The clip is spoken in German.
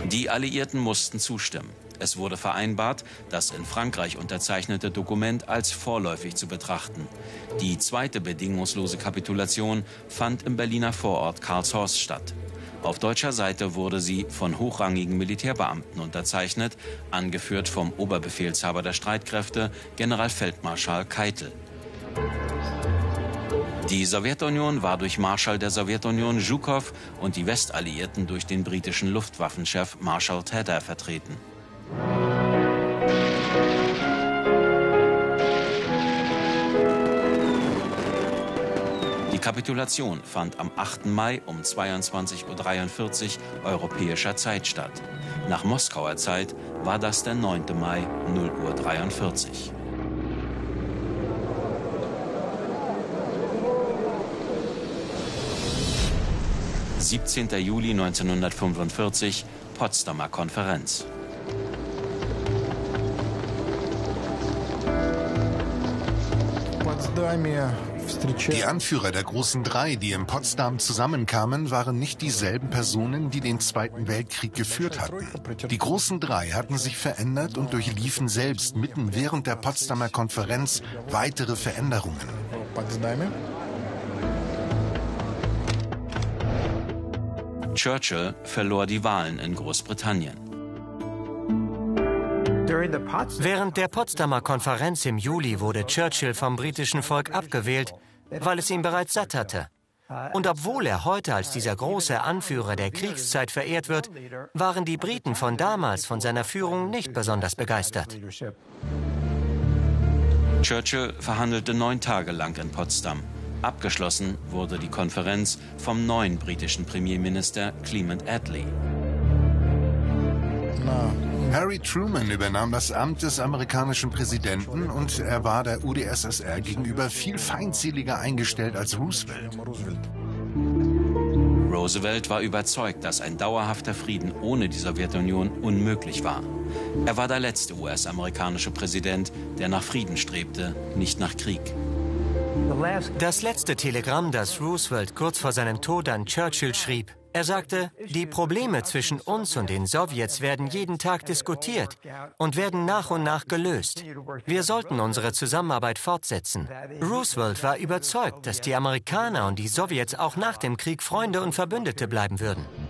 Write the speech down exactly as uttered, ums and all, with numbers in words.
Die Alliierten mussten zustimmen. Es wurde vereinbart, das in Frankreich unterzeichnete Dokument als vorläufig zu betrachten. Die zweite bedingungslose Kapitulation fand im Berliner Vorort Karlshorst statt. Auf deutscher Seite wurde sie von hochrangigen Militärbeamten unterzeichnet, angeführt vom Oberbefehlshaber der Streitkräfte, Generalfeldmarschall Keitel. Die Sowjetunion war durch Marschall der Sowjetunion Zhukov und die Westalliierten durch den britischen Luftwaffenchef Marshal Tedder vertreten. Die Kapitulation fand am achten Mai um zweiundzwanzig Uhr dreiundvierzig europäischer Zeit statt. Nach Moskauer Zeit war das der neunte Mai, null Uhr dreiundvierzig. siebzehnter Juli neunzehnhundertfünfundvierzig, Potsdamer Konferenz. Die Anführer der großen Drei, die in Potsdam zusammenkamen, waren nicht dieselben Personen, die den Zweiten Weltkrieg geführt hatten. Die großen Drei hatten sich verändert und durchliefen selbst mitten während der Potsdamer Konferenz weitere Veränderungen. Churchill verlor die Wahlen in Großbritannien. Während der Potsdamer Konferenz im Juli wurde Churchill vom britischen Volk abgewählt, weil es ihn bereits satt hatte. Und obwohl er heute als dieser große Anführer der Kriegszeit verehrt wird, waren die Briten von damals von seiner Führung nicht besonders begeistert. Churchill verhandelte neun Tage lang in Potsdam. Abgeschlossen wurde die Konferenz vom neuen britischen Premierminister Clement Attlee. Harry Truman übernahm das Amt des amerikanischen Präsidenten und er war der U d S S R gegenüber viel feindseliger eingestellt als Roosevelt. Roosevelt war überzeugt, dass ein dauerhafter Frieden ohne die Sowjetunion unmöglich war. Er war der letzte U S-amerikanische Präsident, der nach Frieden strebte, nicht nach Krieg. Das letzte Telegramm, das Roosevelt kurz vor seinem Tod an Churchill schrieb. Er sagte, die Probleme zwischen uns und den Sowjets werden jeden Tag diskutiert und werden nach und nach gelöst. Wir sollten unsere Zusammenarbeit fortsetzen. Roosevelt war überzeugt, dass die Amerikaner und die Sowjets auch nach dem Krieg Freunde und Verbündete bleiben würden.